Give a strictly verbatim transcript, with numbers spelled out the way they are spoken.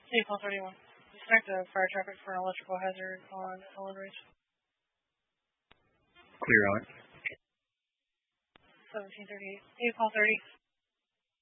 April thirty-one. Disconnect the fire traffic for an electrical hazard on Ellen Ridge. Clear on it. seventeen thirty-eight. April thirty.